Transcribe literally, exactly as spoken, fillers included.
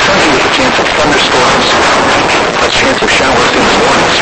Sunday with a chance of thunderstorms, a chance of showers in the mornings.